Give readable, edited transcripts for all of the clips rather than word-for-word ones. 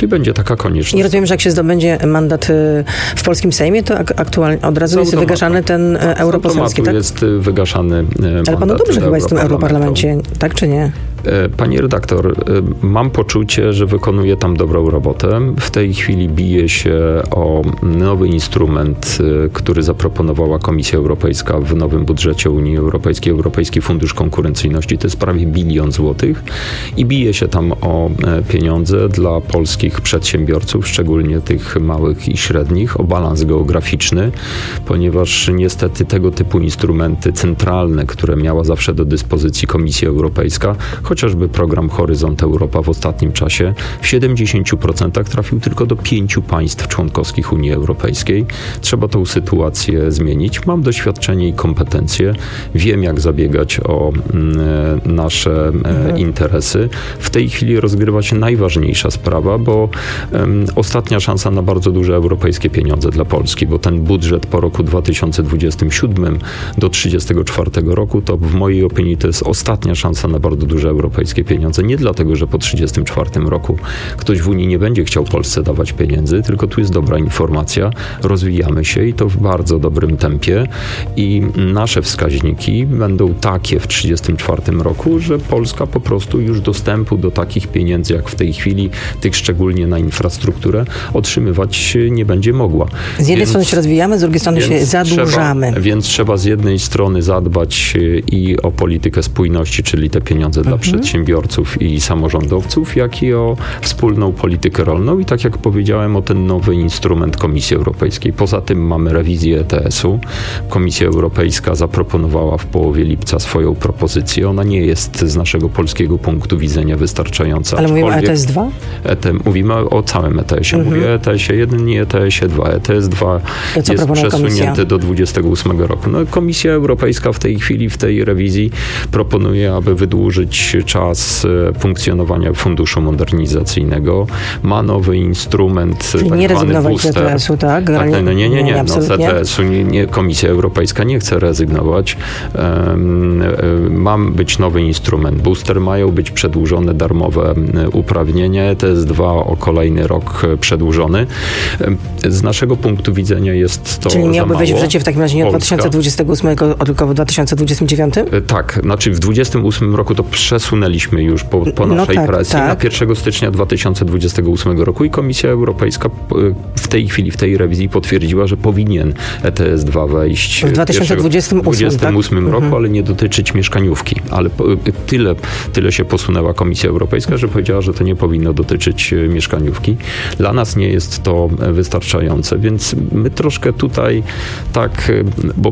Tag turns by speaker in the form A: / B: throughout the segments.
A: jeśli będzie taka konieczność.
B: I rozumiem, że jak się zdobędzie mandat w polskim Sejmie, to aktualnie od razu jest wygaszany ten europoselski, tak?
A: Jest wygaszany mandat.
B: Ale panu dobrze chyba jest w tym europarlamencie, tak czy nie?
A: Pani redaktor, mam poczucie, że wykonuję tam dobrą robotę. W tej chwili bije się o nowy instrument, który zaproponowała Komisja Europejska w nowym budżecie Unii Europejskiej, Europejski Fundusz Konkurencyjności. To jest prawie 1 bilion złotych i bije się tam o pieniądze dla polskich przedsiębiorców, szczególnie tych małych i średnich, o balans geograficzny, ponieważ niestety tego typu instrumenty centralne, które miała zawsze do dyspozycji Komisja Europejska, chociażby program Horyzont Europa w ostatnim czasie w 70% trafił tylko do 5 państw członkowskich Unii Europejskiej. Trzeba tą sytuację zmienić. Mam doświadczenie i kompetencje. Wiem, jak zabiegać o nasze interesy. W tej chwili rozgrywa się najważniejsza sprawa, bo ostatnia szansa na bardzo duże europejskie pieniądze dla Polski, bo ten budżet po roku 2027 do 1934 roku to w mojej opinii to jest ostatnia szansa na bardzo duże europejskie pieniądze. Nie dlatego, że po 1934 roku ktoś w Unii nie będzie chciał Polsce dawać pieniędzy, tylko tu jest dobra informacja. Rozwijamy się i to w bardzo dobrym tempie i nasze wskaźniki będą takie w 1934 roku, że Polska po prostu już dostępu do takich pieniędzy jak w tej chwili, tych szczególnie na infrastrukturę, otrzymywać nie będzie mogła.
B: Z jednej strony się rozwijamy, z drugiej strony się zadłużamy.
A: Więc trzeba z jednej strony zadbać i o politykę spójności, czyli te pieniądze dla przedsiębiorców i samorządowców, jak i o wspólną politykę rolną i tak jak powiedziałem, o ten nowy instrument Komisji Europejskiej. Poza tym mamy rewizję ETS-u. Komisja Europejska zaproponowała w połowie lipca swoją propozycję. Ona nie jest z naszego polskiego punktu widzenia wystarczająca.
B: Ale mówimy o ETS 2?
A: Mówimy o całym ETS-ie. Mówię o ETS-ie 1, nie ETS-ie 2. ETS 2 jest przesunięty do 28 roku. No, Komisja Europejska w tej chwili, w tej rewizji proponuje, aby wydłużyć czas funkcjonowania Funduszu Modernizacyjnego. Ma nowy instrument,
B: czyli
A: tak
B: nie
A: zwany
B: rezygnować z
A: booster.
B: ETS-u, tak?
A: Nie. No, z ETS-u Komisja Europejska nie chce rezygnować. Ma być nowy instrument booster, mają być przedłużone darmowe uprawnienia. ETS 2 o kolejny rok przedłużony. Z naszego punktu widzenia jest to
B: czyli miałby wejść w życie w takim razie nie od
A: Polska.
B: 2028, tylko w 2029?
A: Tak, znaczy w 2028 roku to przesunęliśmy już po naszej presji na 1 stycznia 2028 roku i Komisja Europejska w tej chwili, w tej rewizji potwierdziła, że powinien ETS 2 wejść
B: w 2028
A: roku, ale nie dotyczyć mieszkaniówki. Ale tyle się posunęła Komisja Europejska, że powiedziała, że to nie powinno dotyczyć mieszkaniówki. Dla nas nie jest to wystarczające, więc my troszkę tutaj tak, bo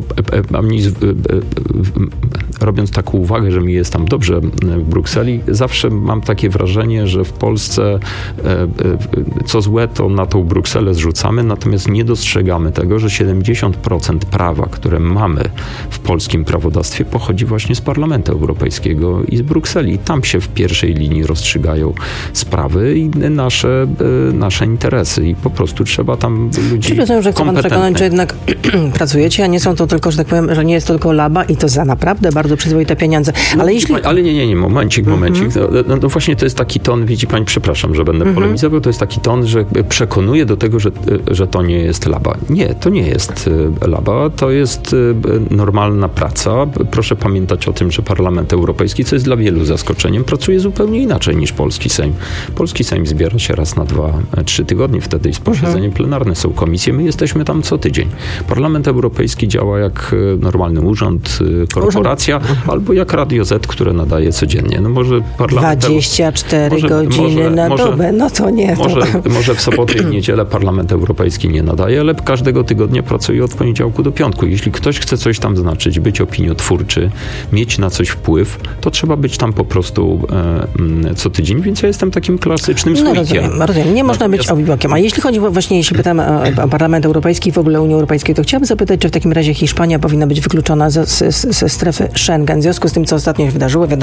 A: robiąc taką uwagę, że mi jest tam dobrze w Brukseli, zawsze mam takie wrażenie, że w Polsce co złe, to na tą Brukselę zrzucamy, natomiast nie dostrzegamy tego, że 70% prawa, które mamy w polskim prawodawstwie, pochodzi właśnie z Parlamentu Europejskiego i z Brukseli. Tam się w pierwszej linii rozstrzygają sprawy i nasze interesy i po prostu trzeba tam ludzi
B: Czyli rozumiem, że chce pan przekonać, że jednak pracujecie, a nie są to tylko, że tak powiem, że nie jest to tylko laba i to za naprawdę bardzo przyzwoite pieniądze. Ale
A: Ale nie, momencik. No właśnie to jest taki ton, widzi pani, przepraszam, że będę polemizował, to jest taki ton, że przekonuje do tego, że to nie jest laba. Nie, to nie jest laba, to jest normalna praca. Proszę pamiętać o tym, że Parlament Europejski, co jest dla wielu zaskoczeniem, pracuje zupełnie inaczej niż polski Sejm. Polski Sejm zbiera się raz na 2-3 tygodnie, wtedy jest posiedzenie plenarne, są komisje, my jesteśmy tam co tydzień. Parlament Europejski działa jak normalny urząd, korporacja, albo jak Radio Z, które nadaje codziennie. No może 24
B: godziny na dobę, no to nie.
A: Może w sobotę i w niedzielę Parlament Europejski nie nadaje, ale każdego tygodnia pracuje od poniedziałku do piątku. Jeśli ktoś chce coś tam znaczyć, być opiniotwórczy, mieć na coś wpływ, to trzeba być tam po prostu co tydzień, więc ja jestem takim klasycznym słoikiem.
B: Rozumiem. Nie można być obibokiem. A jeśli chodzi właśnie, jeśli pytamy o Parlament Europejski i w ogóle Unię Europejską, to chciałabym zapytać, czy w takim razie Hiszpania powinna być wykluczona ze strefy Schengen. W związku z tym, co ostatnio się wydarzyło, wiadomo, Ceuta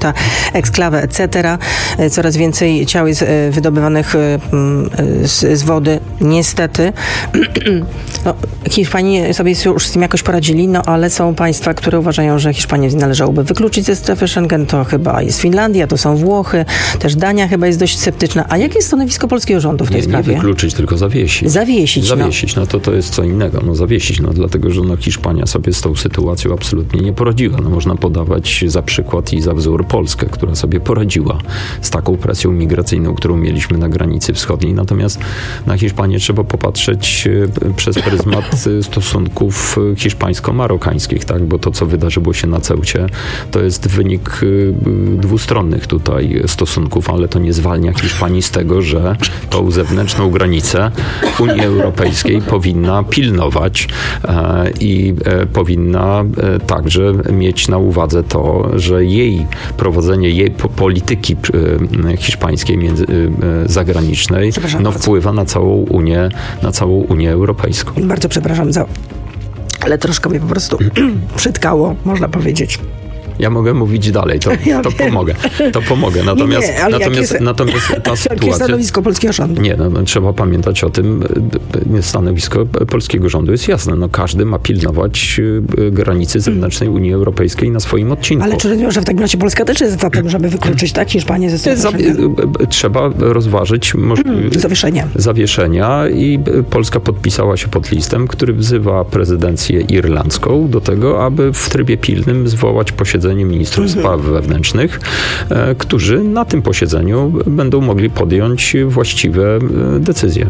B: Ceuta, eksklawę, etc. Coraz więcej ciał jest wydobywanych z wody, niestety. No, Hiszpanie sobie już z tym jakoś poradzili, no ale są państwa, które uważają, że Hiszpanię należałoby wykluczyć ze strefy Schengen. To chyba jest Finlandia, to są Włochy, też Dania chyba jest dość sceptyczna. A jakie jest stanowisko polskiego rządu w tej sprawie?
A: Nie wykluczyć, tylko zawiesić. Zawiesić, no to jest co innego. No zawiesić, no dlatego, że Hiszpania sobie z tą sytuacją absolutnie nie poradziła. No można podawać za przykład i za wzór Polskę, która sobie poradziła z taką presją migracyjną, którą mieliśmy na granicy wschodniej. Natomiast na Hiszpanię trzeba popatrzeć przez pryzmat stosunków hiszpańsko-marokańskich, tak? Bo to, co wydarzyło się na Ceucie, to jest wynik dwustronnych tutaj stosunków, ale to nie zwalnia Hiszpanii z tego, że tą zewnętrzną granicę Unii Europejskiej powinna pilnować i powinna także mieć na uwadze to, że prowadzenie jej polityki hiszpańskiej zagranicznej wpływa na całą Unię Europejską.
B: Bardzo przepraszam ale troszkę mnie po prostu przytkało, można powiedzieć.
A: Ja mogę mówić dalej, to pomogę. Natomiast ta sytuacja...
B: Jakie stanowisko polskiego rządu?
A: Nie, trzeba pamiętać o tym, stanowisko polskiego rządu jest jasne. No, każdy ma pilnować granicy zewnętrznej Unii Europejskiej na swoim odcinku.
B: Ale czy rozumiem, że w takim razie Polska też jest za tym, żeby wykluczyć Hiszpanię ze strefy
A: Trzeba rozważyć zawieszenia i Polska podpisała się pod listem, który wzywa prezydencję irlandzką do tego, aby w trybie pilnym zwołać posiedzenie ministrów spraw wewnętrznych, którzy na tym posiedzeniu będą mogli podjąć właściwe decyzje.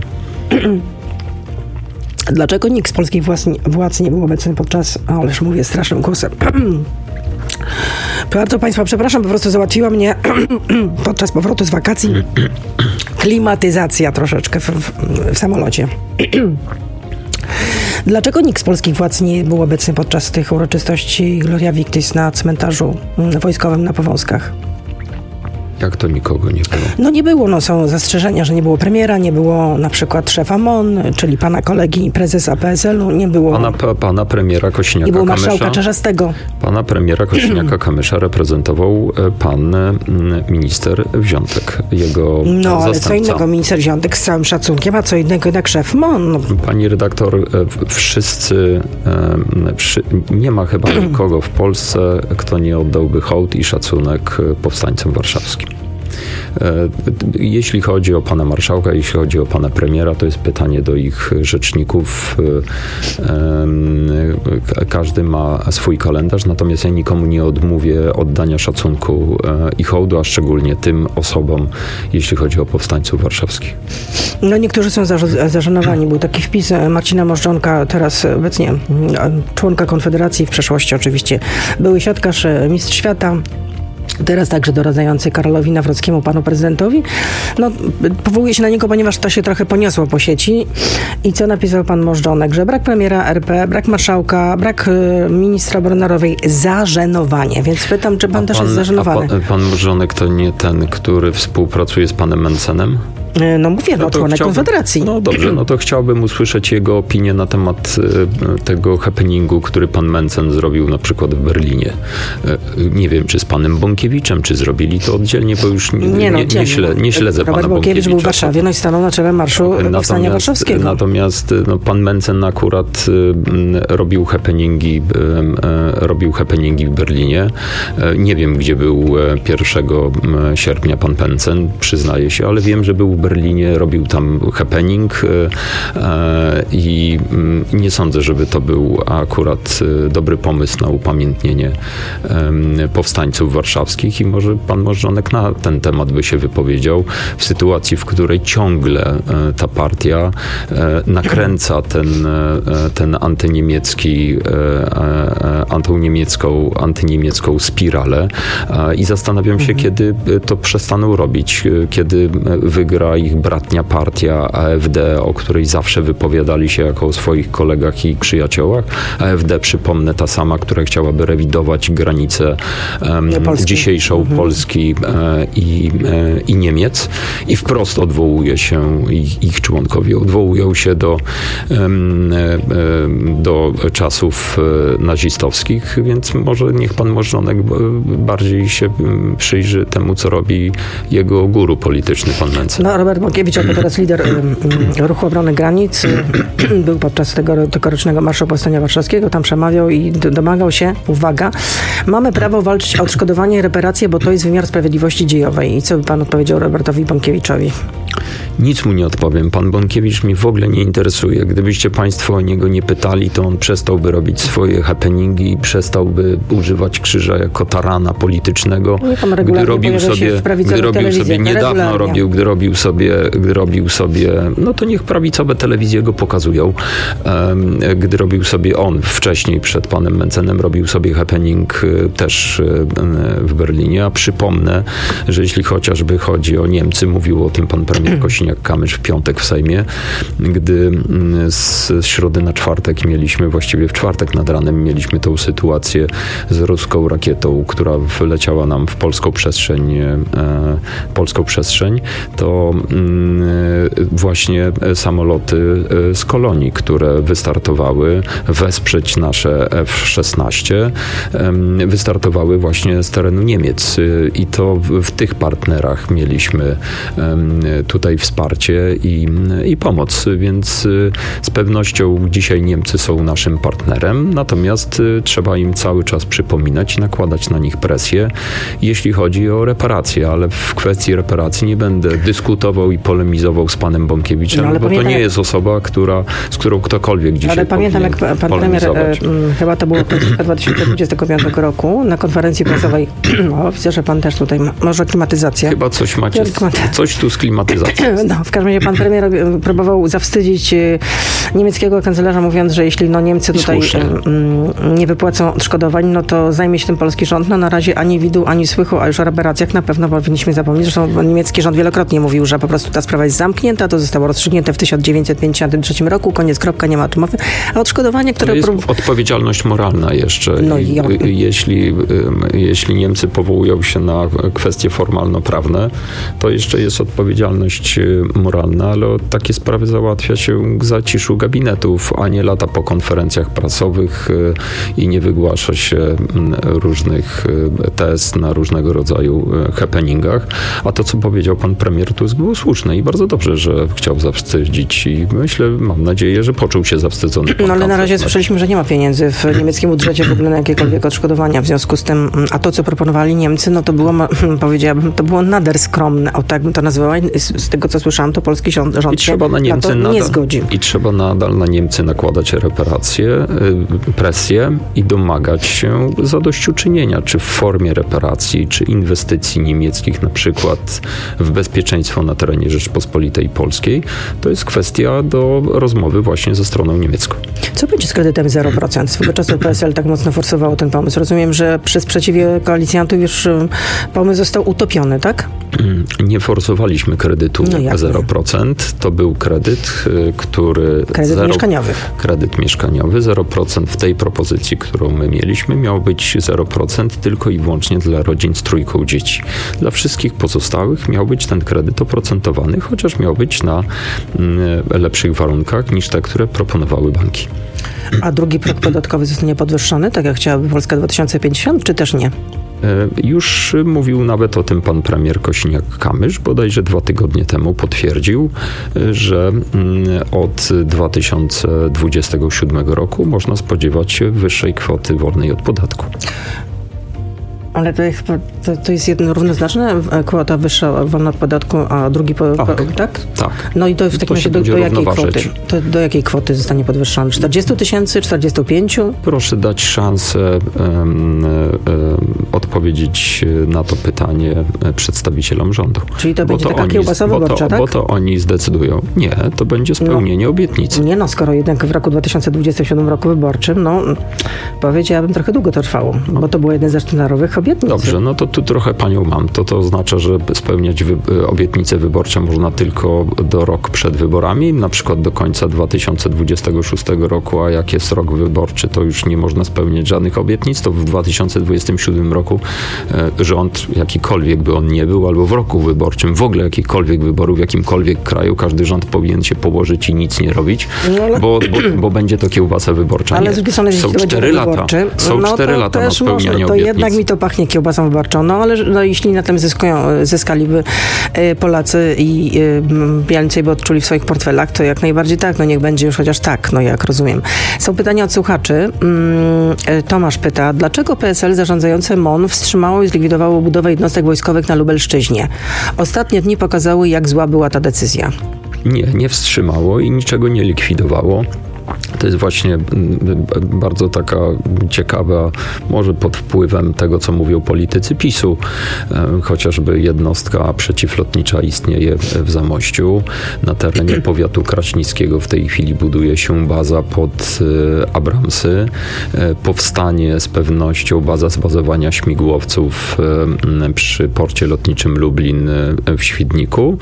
B: Dlaczego nikt z polskich władz nie był obecny podczas... Ależ mówię strasznym głosem. Bardzo Państwa przepraszam, po prostu załatwiła mnie podczas powrotu z wakacji klimatyzacja troszeczkę w samolocie. Dlaczego nikt z polskich władz nie był obecny podczas tych uroczystości Gloria Victis na cmentarzu wojskowym na Powązkach?
A: Jak to nikogo nie było?
B: No nie było, są zastrzeżenia, że nie było premiera, nie było na przykład szefa MON, czyli pana kolegi prezesa PSL-u, nie było...
A: Pana premiera Kosiniaka-Kamysza.
B: Nie było marszałka Czarzastego.
A: Pana premiera Kosiniaka-Kamysza reprezentował pan minister Wziątek, jego zastępca.
B: Ale co innego minister Wziątek z całym szacunkiem, a co innego jednak szef MON.
A: Pani redaktor, nie ma chyba nikogo w Polsce, kto nie oddałby hołd i szacunek powstańcom warszawskim. Jeśli chodzi o pana marszałka, jeśli chodzi o pana premiera, to jest pytanie do ich rzeczników. Każdy ma swój kalendarz, natomiast ja nikomu nie odmówię oddania szacunku i hołdu, a szczególnie tym osobom, jeśli chodzi o powstańców warszawskich.
B: No niektórzy są zażenowani. Był taki wpis Marcina Możdżonka, teraz obecnie członka Konfederacji, w przeszłości oczywiście były siatkarz, mistrz świata. Teraz także doradzający Karolowi Nawrockiemu, panu prezydentowi. Powołuje się na niego, ponieważ to się trochę poniosło po sieci. I co napisał pan Możdżonek? Że brak premiera RP, brak marszałka, brak ministra obrony narodowej, zażenowanie. Więc pytam, czy pan też jest zażenowany?
A: Pan Możdżonek to nie ten, który współpracuje z panem Mencenem?
B: Mówię, członek Konfederacji.
A: No dobrze, to chciałbym usłyszeć jego opinię na temat tego happeningu, który pan Mencen zrobił na przykład w Berlinie. Nie wiem, czy z panem Bąkiewiczem, czy zrobili to oddzielnie, bo już nie śledzę pana Bąkiewicza.
B: Bąkiewicz był w Warszawie, i stanął na czele marszu Powstania Warszawskiego.
A: Natomiast pan Mencen akurat robił happeningi w Berlinie. Nie wiem, gdzie był 1 sierpnia pan Mencen, przyznaję się, ale wiem, że był w Berlinie, robił tam happening i nie sądzę, żeby to był akurat dobry pomysł na upamiętnienie powstańców warszawskich i może pan Możdżonek na ten temat by się wypowiedział w sytuacji, w której ciągle ta partia nakręca ten antyniemiecką spiralę i zastanawiam się, kiedy to przestaną robić, kiedy wygra była ich bratnia partia AfD, o której zawsze wypowiadali się jako o swoich kolegach i przyjaciołach. AfD, przypomnę, ta sama, która chciałaby rewidować granicę dzisiejszą Polski i Niemiec. I wprost odwołuje się, ich członkowie odwołują się do czasów nazistowskich, więc może niech pan Możdżonek bardziej się przyjrzy temu, co robi jego guru polityczny, pan Mencen.
B: No, Robert Bąkiewicz, jako teraz lider Ruchu Obrony Granic, był podczas tego tegorocznego Marszu Powstania Warszawskiego, tam przemawiał i domagał się, uwaga, mamy prawo walczyć o odszkodowanie i reparacje, bo to jest wymiar sprawiedliwości dziejowej. I co by pan odpowiedział Robertowi Bąkiewiczowi?
A: Nic mu nie odpowiem. Pan Bąkiewicz mnie w ogóle nie interesuje. Gdybyście państwo o niego nie pytali, to on przestałby robić swoje happeningi i przestałby używać krzyża jako tarana politycznego. Gdy robił sobie, no to niech prawicowe telewizje go pokazują. Gdy robił sobie on wcześniej przed panem Mencenem, robił sobie happening też w Berlinie, a przypomnę, że jeśli chociażby chodzi o Niemcy, mówił o tym pan premier Kosiniak-Kamysz w piątek w Sejmie, gdy z środy na czwartek mieliśmy, właściwie w czwartek nad ranem mieliśmy tą sytuację z ruską rakietą, która wleciała nam w polską przestrzeń, to właśnie samoloty z kolonii, które wystartowały wesprzeć nasze F-16, wystartowały właśnie z terenu Niemiec i to w tych partnerach mieliśmy tutaj wsparcie i pomoc, więc z pewnością dzisiaj Niemcy są naszym partnerem, natomiast trzeba im cały czas przypominać i nakładać na nich presję, jeśli chodzi o reparacje, ale w kwestii reparacji nie będę dyskutował i polemizował z panem Bąkiewiczem, bo to nie jest osoba, z którą ktokolwiek dzisiaj
B: ale pamiętam, jak pan premier, chyba to było w 2025 roku, na konferencji prasowej, widzę, że pan też tutaj może klimatyzację.
A: Chyba coś macie, coś tu z klimatyzacją.
B: No, w każdym razie pan premier próbował zawstydzić niemieckiego kanclerza, mówiąc, że jeśli Niemcy tutaj nie wypłacą odszkodowań, no to zajmie się tym polski rząd. No na razie ani widu, ani słychu, a już o reparacjach na pewno powinniśmy zapomnieć. Zresztą niemiecki rząd wielokrotnie mówił, że po prostu ta sprawa jest zamknięta, to zostało rozstrzygnięte w 1953 roku, koniec, kropka, nie ma o czym mowy. A odszkodowanie, które...
A: To jest odpowiedzialność moralna jeszcze.
B: No
A: jeśli Niemcy powołują się na kwestie formalno-prawne, to jeszcze jest odpowiedzialność moralna, ale takie sprawy załatwia się w zaciszu gabinetów, a nie lata po konferencjach prasowych i nie wygłasza się różnych tez na różnego rodzaju happeningach. A to, co powiedział pan premier Tusk, było słuszne i bardzo dobrze, że chciał zawstydzić i mam nadzieję, że poczuł się zawstydzony.
B: No ale na razie słyszeliśmy, że nie ma pieniędzy w niemieckim budżecie w ogóle na jakiekolwiek odszkodowania. W związku z tym, a to, co proponowali Niemcy, no to było, powiedziałabym, to było nader skromne. O tak bym to nazwała. Z tego, co słyszałam, to polski rząd się na to nie zgodzi.
A: I trzeba nadal na Niemcy nakładać reparacje, presję i domagać się zadośćuczynienia, czy w formie reparacji, czy inwestycji niemieckich, na przykład w bezpieczeństwo na terenie Rzeczypospolitej Polskiej. To jest kwestia do rozmowy właśnie ze stroną niemiecką.
B: Co będzie z kredytem 0%? Swego czasu PSL tak mocno forsowało ten pomysł. Rozumiem, że przy sprzeciwie koalicjantów już pomysł został utopiony, tak?
A: Nie forsowaliśmy kredytu 0%. To był kredyt, który...
B: mieszkaniowy.
A: Kredyt mieszkaniowy. 0% w tej propozycji, którą my mieliśmy, miał być 0% tylko i wyłącznie dla rodzin z trójką dzieci. Dla wszystkich pozostałych miał być ten kredyt oprocentowany, chociaż miał być na lepszych warunkach niż te, które proponowały banki.
B: A drugi próg podatkowy zostanie podwyższony, tak jak chciałaby Polska 2050, czy też nie?
A: Już mówił nawet o tym pan premier Kosiniak-Kamysz, bodajże 2 tygodnie temu potwierdził, że od 2027 roku można spodziewać się wyższej kwoty wolnej od podatku.
B: Ale to jest równoznaczne? Kwota wyższa wolna od podatku, a drugi tak?
A: Tak.
B: No i to w takim razie do jakiej kwoty? To do jakiej kwoty zostanie podwyższony? 40 000, 45 000?
A: Proszę dać szansę odpowiedzieć na to pytanie przedstawicielom rządu.
B: Czyli to będzie taka kiełbasa wyborcza, tak?
A: Bo to oni zdecydują. Nie, to będzie spełnienie obietnicy.
B: Nie skoro jednak w roku 2027 roku wyborczym, powiedziałabym, trochę długo to trwało, bo to było jeden ze sztandarowych obietnicy.
A: Dobrze, no to tu trochę panią mam. To oznacza, że spełniać obietnice wyborcze można tylko do rok przed wyborami, na przykład do końca 2026 roku, a jak jest rok wyborczy, to już nie można spełniać żadnych obietnic, to w 2027 roku rząd, jakikolwiek by on nie był, albo w roku wyborczym, w ogóle jakichkolwiek wyborów w jakimkolwiek kraju, każdy rząd powinien się położyć i nic nie robić, bo będzie to kiełbasa wyborcza.
B: Ale z drugiej strony,
A: są 4 lata. Są 4 lata na spełnianie
B: to
A: obietnic.
B: jednak mi to pachnie kiełbasą wyborczą. No ale jeśli na tym zyskaliby Polacy i więcej by odczuli w swoich portfelach, to jak najbardziej tak. No niech będzie już chociaż tak, no jak rozumiem. Są pytania od słuchaczy. Tomasz pyta, dlaczego PSL zarządzające MON wstrzymało i zlikwidowało budowę jednostek wojskowych na Lubelszczyźnie? Ostatnie dni pokazały, jak zła była ta decyzja.
A: Nie wstrzymało i niczego nie likwidowało. To jest właśnie bardzo taka ciekawa, może pod wpływem tego, co mówią politycy PiS-u. Chociażby jednostka przeciwlotnicza istnieje w Zamościu. Na terenie powiatu kraśnickiego w tej chwili buduje się baza pod Abramsy. Powstanie z pewnością baza zbazowania śmigłowców przy porcie lotniczym Lublin w Świdniku.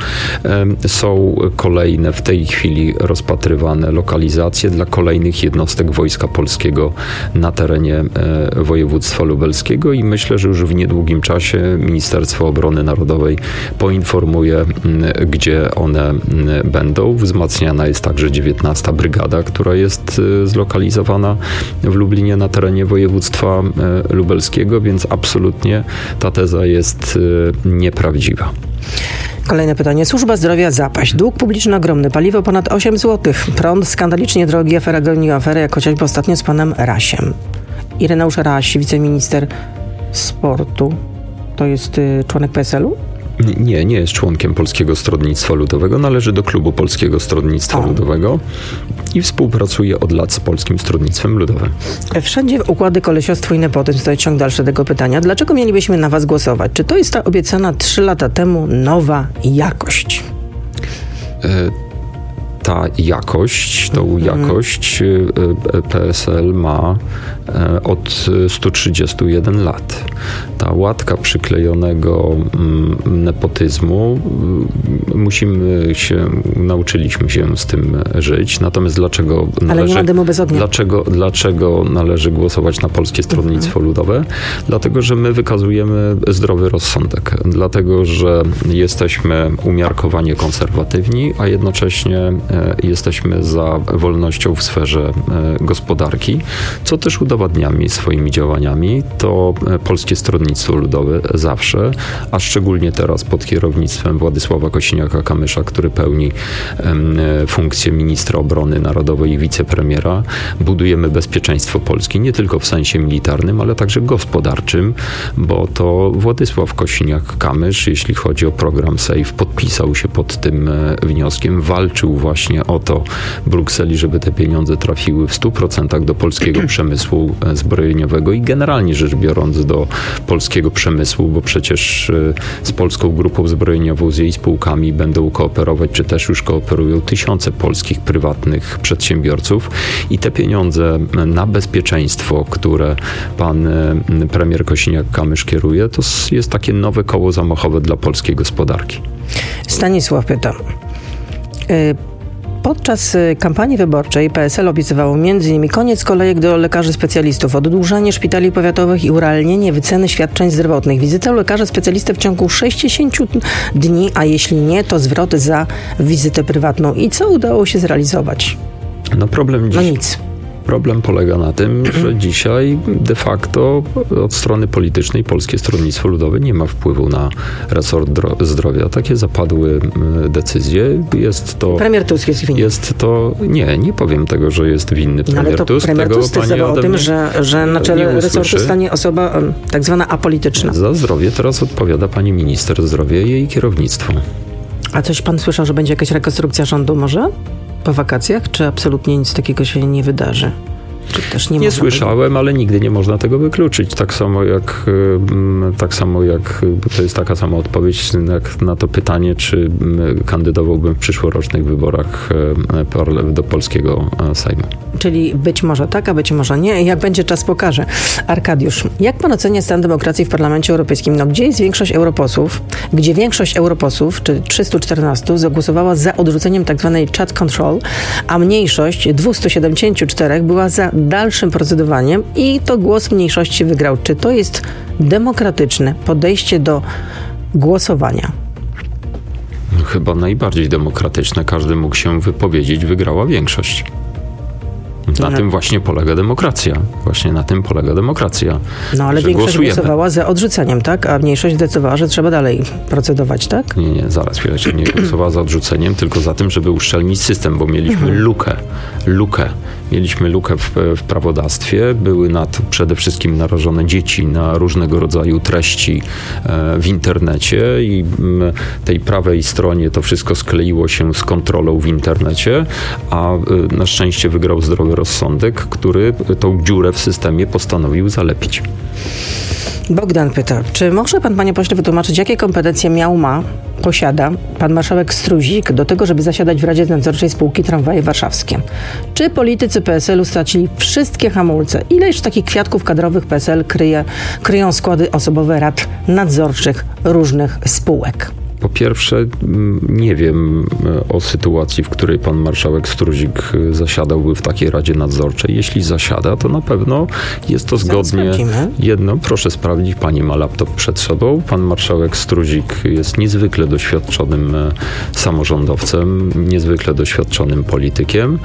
A: Są kolejne w tej chwili rozpatrywane lokalizacje dla kolejnych jednostek Wojska Polskiego na terenie województwa lubelskiego i myślę, że już w niedługim czasie Ministerstwo Obrony Narodowej poinformuje, gdzie one będą. Wzmacniana jest także 19. Brygada, która jest zlokalizowana w Lublinie na terenie województwa lubelskiego, więc absolutnie ta teza jest nieprawdziwa.
B: Kolejne pytanie. Służba zdrowia zapaść. Dług publiczny ogromny. Paliwo ponad 8 zł. Prąd skandalicznie drogi. Afera goni aferę, jak chociażby ostatnio z panem Rasiem. Ireneusz Raś, wiceminister sportu. To jest członek PSL-u?
A: Nie jest członkiem Polskiego Stronnictwa Ludowego. Należy do klubu Polskiego Stronnictwa Ludowego i współpracuje od lat z Polskim Stronnictwem Ludowym.
B: Wszędzie układy, kolesiostwo i nepotyzm. To jest ciąg dalszy tego pytania. Dlaczego mielibyśmy na was głosować? Czy to jest ta obiecana 3 lata temu nowa jakość?
A: Tą jakość PSL ma od 131 lat. Ta łatka przyklejonego nepotyzmu, nauczyliśmy się z tym żyć. Natomiast dlaczego należy głosować na Polskie Stronnictwo Ludowe? Dlatego, że my wykazujemy zdrowy rozsądek. Dlatego, że jesteśmy umiarkowanie konserwatywni, a jednocześnie jesteśmy za wolnością w sferze gospodarki, co też udowadniamy swoimi działaniami. To Polskie Stronnictwo Ludowe zawsze, a szczególnie teraz pod kierownictwem Władysława Kosiniaka-Kamysza, który pełni funkcję ministra obrony narodowej i wicepremiera, budujemy bezpieczeństwo Polski nie tylko w sensie militarnym, ale także gospodarczym, bo to Władysław Kosiniak-Kamysz, jeśli chodzi o program SAFE, podpisał się pod tym wnioskiem, walczył właśnie o to w Brukseli, żeby te pieniądze trafiły w 100% do polskiego przemysłu zbrojeniowego i generalnie rzecz biorąc do polskiego przemysłu, bo przecież z Polską Grupą Zbrojeniową, z jej spółkami będą kooperować, czy też już kooperują tysiące polskich prywatnych przedsiębiorców i te pieniądze na bezpieczeństwo, które pan premier Kosiniak-Kamysz kieruje, to jest takie nowe koło zamachowe dla polskiej gospodarki.
B: Stanisław pyta. Podczas kampanii wyborczej PSL obiecywało m.in. koniec kolejek do lekarzy specjalistów, oddłużanie szpitali powiatowych i urealnienie wyceny świadczeń zdrowotnych, wizytę u lekarza specjalisty w ciągu 60 dni, a jeśli nie, to zwrot za wizytę prywatną. I co udało się zrealizować? Nic.
A: Problem polega na tym, że dzisiaj de facto od strony politycznej Polskie Stronnictwo Ludowe nie ma wpływu na resort zdrowia. Takie zapadły decyzje.
B: Premier Tusk jest winny.
A: Nie powiem tego, że jest winny premier Tusk.
B: Premier Tusk decydował o tym, że na czele resortu stanie osoba tak zwana apolityczna.
A: Za zdrowie teraz odpowiada pani minister zdrowia i jej kierownictwo.
B: A coś pan słyszał, że będzie jakaś rekonstrukcja rządu może? Po wakacjach, czy absolutnie nic takiego się nie wydarzy? Czy też nie
A: Nie słyszałem, ale nigdy nie można tego wykluczyć. Tak samo jak to jest taka sama odpowiedź jak na to pytanie, czy kandydowałbym w przyszłorocznych wyborach do polskiego Sejmu.
B: Czyli być może tak, a być może nie. Jak będzie, czas pokaże. Arkadiusz, jak pan ocenia stan demokracji w Parlamencie Europejskim? No, gdzie jest większość europosłów? Gdzie większość europosłów, czy 314, zagłosowała za odrzuceniem tzw. chat control, a mniejszość 274 była za dalszym procedowaniem i to głos mniejszości wygrał. Czy to jest demokratyczne podejście do głosowania?
A: Chyba najbardziej demokratyczne. Każdy mógł się wypowiedzieć, wygrała większość. Na tym właśnie polega demokracja. Właśnie na tym polega demokracja.
B: No ale większość głosowała za odrzuceniem, tak? A mniejszość zdecydowała, że trzeba dalej procedować, tak?
A: Nie, zaraz chwileczkę. Nie głosowała za odrzuceniem, tylko za tym, żeby uszczelnić system, bo mieliśmy lukę. Mieliśmy lukę w prawodawstwie. Były na to przede wszystkim narażone dzieci na różnego rodzaju treści w internecie i tej prawej stronie to wszystko skleiło się z kontrolą w internecie, a na szczęście wygrał zdrowy rozsądek, który tą dziurę w systemie postanowił zalepić.
B: Bogdan pyta, czy może pan, panie pośle, wytłumaczyć, jakie kompetencje posiada pan marszałek Struzik do tego, żeby zasiadać w Radzie Nadzorczej spółki Tramwaje Warszawskie? Czy politycy PSL-u stracili wszystkie hamulce? Ileż takich kwiatków kadrowych PSL kryją składy osobowe rad nadzorczych różnych spółek?
A: Po pierwsze, nie wiem o sytuacji, w której pan marszałek Struzik zasiadałby w takiej Radzie Nadzorczej. Jeśli zasiada, to na pewno jest to zgodnie. Jedno, proszę sprawdzić, pani ma laptop przed sobą. Pan marszałek Struzik jest niezwykle doświadczonym samorządowcem, niezwykle doświadczonym politykiem.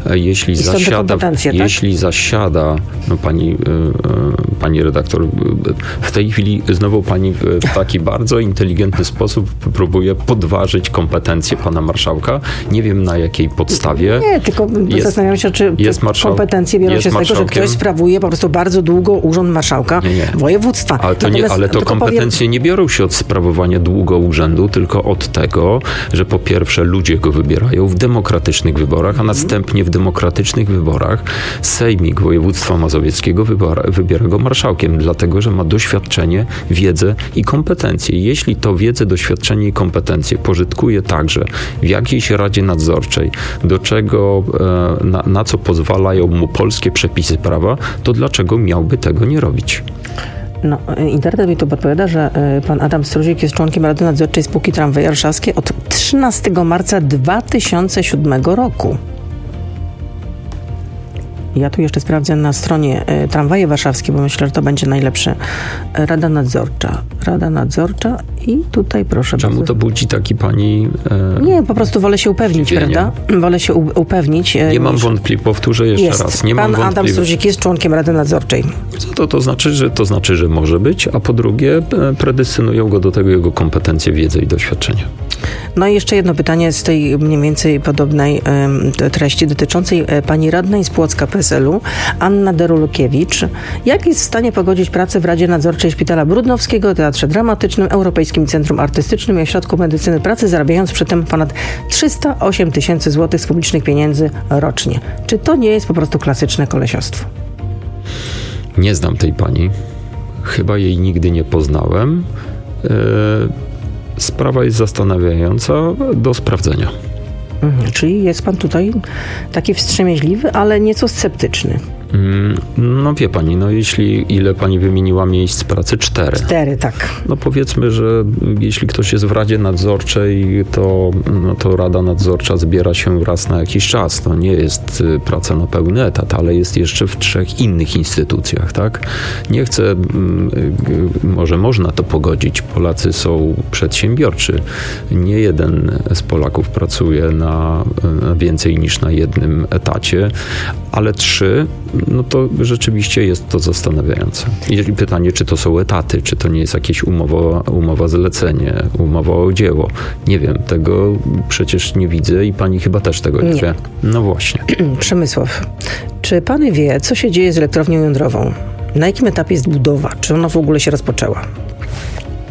A: Jeśli zasiada, no pani redaktor, w tej chwili znowu pani w taki bardzo inteligentny sposób próbuje podważyć kompetencje pana marszałka. Nie wiem na jakiej podstawie.
B: Nie, tylko zastanawiam się, czy kompetencje biorą się z tego, że ktoś sprawuje po prostu bardzo długo urząd marszałka województwa.
A: Ale to kompetencje nie biorą się od sprawowania długo urzędu, tylko od tego, że po pierwsze ludzie go wybierają w demokratycznych wyborach, a następnie w demokratycznych wyborach Sejmik Województwa Mazowieckiego wybiera go marszałkiem, dlatego że ma doświadczenie, wiedzę i kompetencje. Jeśli to wiedzę, doświadczenie i kompetencje pożytkuje także w jakiejś Radzie Nadzorczej, do czego, na co pozwalają mu polskie przepisy prawa, to dlaczego miałby tego nie robić?
B: No, internet mi tu podpowiada, że pan Adam Struzik jest członkiem Rady Nadzorczej spółki Tramwaje Warszawskie od 13 marca 2007 roku. Ja tu jeszcze sprawdzę na stronie Tramwaje Warszawskie, bo myślę, że to będzie najlepsze. Rada Nadzorcza i tutaj proszę
A: bardzo. Czemu to budzi taki pani...
B: Nie, po prostu wolę się upewnić, prawda? Wolę się upewnić.
A: Nie mam wątpliwości, powtórzę jeszcze raz.
B: Pan Adam Struzik jest członkiem Rady Nadzorczej.
A: Co to znaczy? To znaczy, że może być, a po drugie predestynują go do tego jego kompetencje, wiedzę i doświadczenie.
B: No i jeszcze jedno pytanie z tej mniej więcej podobnej treści dotyczącej pani radnej z Płocka PSL-u, Anna Derulukiewicz. Jak jest w stanie pogodzić pracę w Radzie Nadzorczej Szpitala Brudnowskiego, Teatrze Dramatycznym, Europejskim Centrum Artystycznym i Ośrodku Medycyny Pracy, zarabiając przy tym ponad 308 000 złotych z publicznych pieniędzy rocznie? Czy to nie jest po prostu klasyczne kolesiostwo?
A: Nie znam tej pani. Chyba jej nigdy nie poznałem. Sprawa jest zastanawiająca do sprawdzenia.
B: Czyli jest pan tutaj taki wstrzemięźliwy, ale nieco sceptyczny.
A: No wie pani, ile pani wymieniła miejsc pracy? 4.
B: 4, tak.
A: No powiedzmy, że jeśli ktoś jest w Radzie Nadzorczej, to Rada Nadzorcza zbiera się raz na jakiś czas. To nie jest praca na pełny etat, ale jest jeszcze w 3 innych instytucjach, tak? Nie chcę, może można to pogodzić. Polacy są przedsiębiorczy. Nie jeden z Polaków pracuje na więcej niż na jednym etacie, ale 3, no to rzeczywiście jest to zastanawiające. I pytanie, czy to są etaty, czy to nie jest jakieś umowa zlecenie, umowa o dzieło. Nie wiem, tego przecież nie widzę i pani chyba też tego nie wie. No właśnie.
B: Przemysław, czy pan wie, co się dzieje z elektrownią jądrową? Na jakim etapie jest budowa? Czy ona w ogóle się rozpoczęła?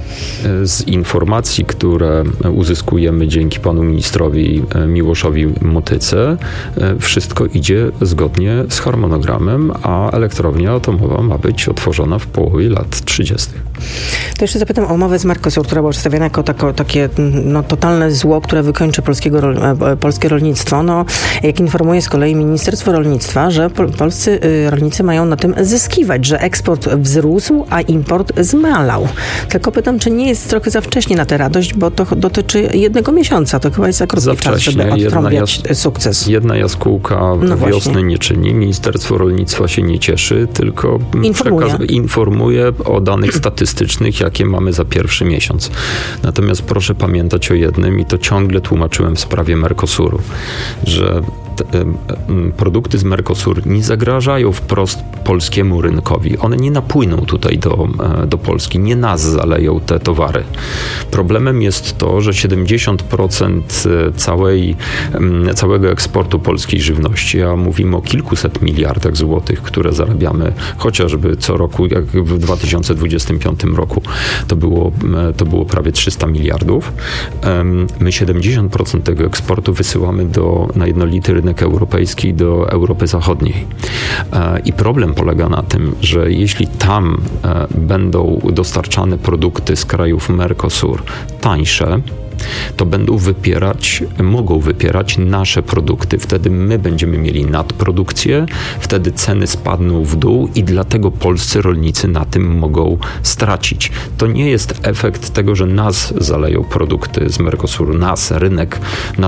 A: Z informacji, które uzyskujemy dzięki panu ministrowi Miłoszowi Motyce, wszystko idzie zgodnie z harmonogramem, a elektrownia atomowa ma być otworzona w połowie lat 30.
B: To jeszcze zapytam o umowę z Mercosur, która była przedstawiona jako takie totalne zło, które wykończy polskie rolnictwo. Jak informuje z kolei Ministerstwo Rolnictwa, że polscy rolnicy mają na tym zyskiwać, że eksport wzrósł, a import zmalał. Tylko pytam, czy nie jest trochę za wcześnie na tę radość, bo to dotyczy 1 miesiąca. To chyba jest za krótki czas, żeby odtrąbiać sukces.
A: Jedna jaskółka wiosny nie czyni. Ministerstwo Rolnictwa się nie cieszy, tylko informuje o danych statystycznych, jakie mamy za pierwszy miesiąc. Natomiast proszę pamiętać o jednym, i to ciągle tłumaczyłem w sprawie Mercosuru, że produkty z Mercosur nie zagrażają wprost polskiemu rynkowi. One nie napłyną tutaj do Polski, nie nas zaleją te towary. Problemem jest to, że 70% całego eksportu polskiej żywności, a mówimy o kilkuset miliardach złotych, które zarabiamy chociażby co roku, jak w 2025 roku to było prawie 300 miliardów. My 70% tego eksportu wysyłamy na jednolity rynek europejski, do Europy Zachodniej. I problem polega na tym, że jeśli tam będą dostarczane produkty z krajów Mercosur tańsze, to mogą wypierać nasze produkty. Wtedy my będziemy mieli nadprodukcję, wtedy ceny spadną w dół i dlatego polscy rolnicy na tym mogą stracić. To nie jest efekt tego, że nas zaleją produkty z Mercosur, rynek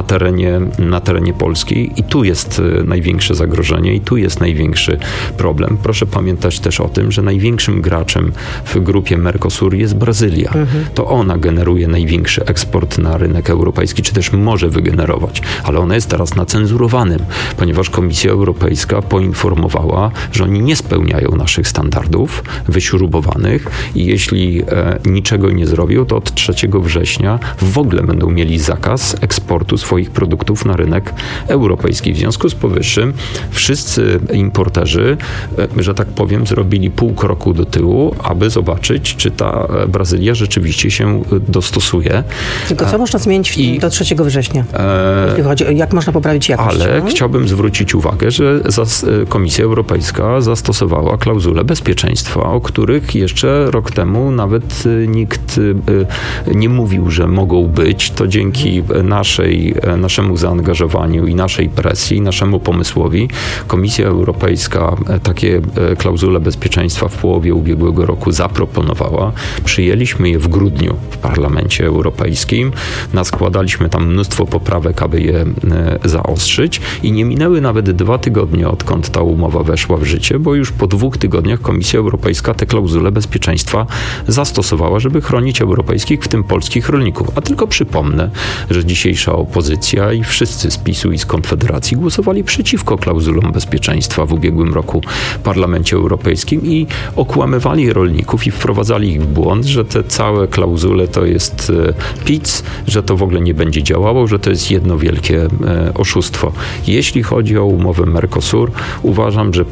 A: na terenie Polski, i tu jest największe zagrożenie i tu jest największy problem. Proszę pamiętać też o tym, że największym graczem w grupie Mercosur jest Brazylia. To ona generuje największy eksport na rynek europejski, czy też może wygenerować, ale ona jest teraz na cenzurowanym, ponieważ Komisja Europejska poinformowała, że oni nie spełniają naszych standardów wyśrubowanych i jeśli niczego nie zrobią, to od 3 września w ogóle będą mieli zakaz eksportu swoich produktów na rynek europejski. W związku z powyższym wszyscy importerzy, że tak powiem, zrobili pół kroku do tyłu, aby zobaczyć, czy ta Brazylia rzeczywiście się dostosuje.
B: Tylko co można zmienić do 3 września? Jeśli chodzi o jak można poprawić jakość?
A: Ale chciałbym zwrócić uwagę, że Komisja Europejska zastosowała klauzule bezpieczeństwa, o których jeszcze rok temu nawet nikt nie mówił, że mogą być. To dzięki naszemu zaangażowaniu i naszej presji, naszemu pomysłowi Komisja Europejska takie klauzule bezpieczeństwa w połowie ubiegłego roku zaproponowała. Przyjęliśmy je w grudniu w Parlamencie Europejskim. Naskładaliśmy tam mnóstwo poprawek, aby je zaostrzyć i nie minęły nawet 2 tygodnie, odkąd ta umowa weszła w życie, bo już po 2 tygodniach Komisja Europejska te klauzule bezpieczeństwa zastosowała, żeby chronić europejskich, w tym polskich rolników. A tylko przypomnę, że dzisiejsza opozycja i wszyscy z PiS-u i z Konfederacji głosowali przeciwko klauzulom bezpieczeństwa w ubiegłym roku w Parlamencie Europejskim i okłamywali rolników i wprowadzali ich w błąd, że te całe klauzule to jest pic, że to w ogóle nie będzie działało, że to jest jedno wielkie oszustwo. Jeśli chodzi o umowę Mercosur, uważam, że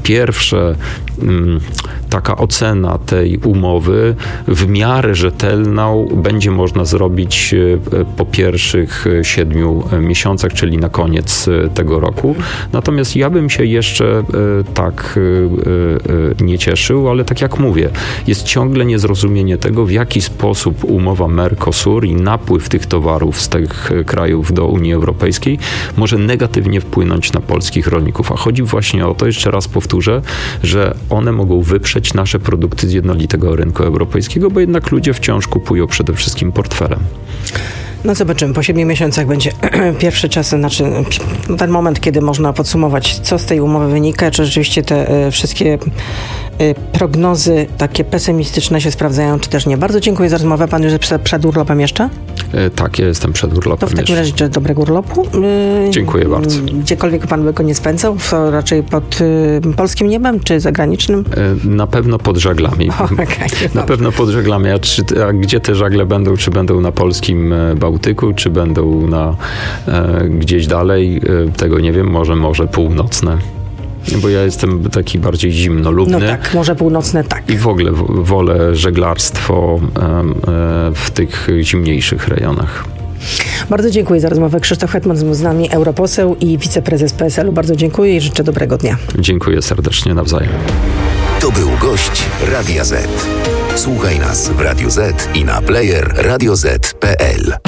A: taka ocena tej umowy w miarę rzetelną będzie można zrobić po pierwszych 7 miesiącach, czyli na koniec tego roku. Natomiast ja bym się jeszcze tak nie cieszył, ale tak jak mówię, jest ciągle niezrozumienie tego, w jaki sposób umowa Mercosur i napływ tych towarów z tych krajów do Unii Europejskiej może negatywnie wpłynąć na polskich rolników. A chodzi właśnie o to, jeszcze raz powtórzę, że one mogą wyprzeć nasze produkty z jednolitego rynku europejskiego, bo jednak ludzie wciąż kupują przede wszystkim portfelem.
B: No zobaczymy, po 7 miesiącach będzie pierwszy czas, ten moment, kiedy można podsumować, co z tej umowy wynika, czy rzeczywiście te wszystkie prognozy takie pesymistyczne się sprawdzają, czy też nie. Bardzo dziękuję za rozmowę. Pan już jest przed urlopem jeszcze?
A: Tak, ja jestem przed urlopem.
B: To w takim razie życzę dobrego urlopu.
A: Dziękuję bardzo.
B: Gdziekolwiek pan by go nie spędzał, to raczej pod polskim niebem, czy zagranicznym?
A: Na pewno pod żaglami. Na pewno pod żaglami. A gdzie te żagle będą? Czy będą na polskim Bałtyku, czy będą gdzieś dalej? Tego nie wiem. Może północne. Bo ja jestem taki bardziej zimnolubny.
B: No tak, Morze Północne tak.
A: I w ogóle wolę żeglarstwo w tych zimniejszych rejonach.
B: Bardzo dziękuję za rozmowę. Krzysztof Hetman z nami, europoseł i wiceprezes PSL-u. Bardzo dziękuję i życzę dobrego dnia.
A: Dziękuję serdecznie, nawzajem.
C: To był gość Radia Z. Słuchaj nas w Radio Z i na player radioz.pl.